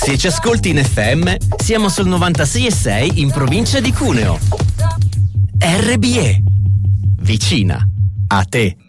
Se ci ascolti in FM, siamo sul 96.6 in provincia di Cuneo. RBE. Vicina a te.